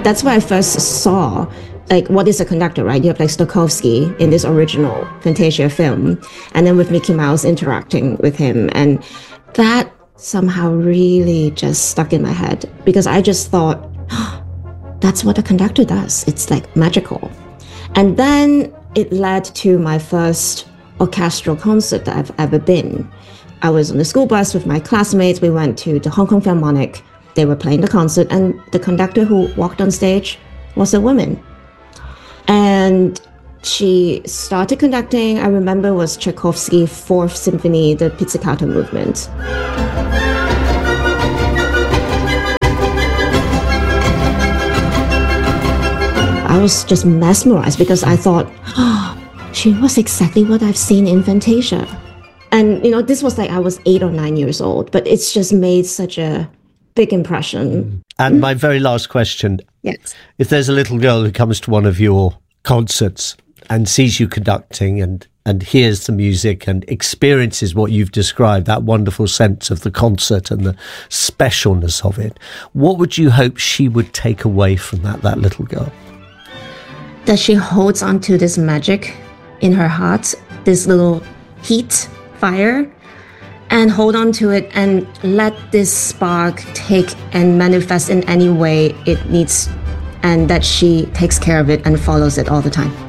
that's where I first saw, like, what is a conductor, right? You have like Stokowski in this original Fantasia film, and then with Mickey Mouse interacting with him. And that somehow really just stuck in my head, because I just thought, oh, that's what a conductor does. It's like magical. And then it led to my first orchestral concert that I've ever been. I was on the school bus with my classmates. We went to the Hong Kong Philharmonic. They were playing the concert, and the conductor who walked on stage was a woman. And she started conducting, I remember, was Tchaikovsky's Fourth Symphony, the Pizzicato movement. I was just mesmerized because I thought, oh, she was exactly what I've seen in Fantasia. And, you know, this was like I was 8 or 9 years old, but it's just made such a big impression. And my very last question. Yes. If there's a little girl who comes to one of your concerts and sees you conducting and hears the music and experiences what you've described, that wonderful sense of the concert and the specialness of it, what would you hope she would take away from that little girl? That she holds on to this magic in her heart, this little heat, fire, and hold on to it and let this spark take and manifest in any way it needs, and that she takes care of it and follows it all the time.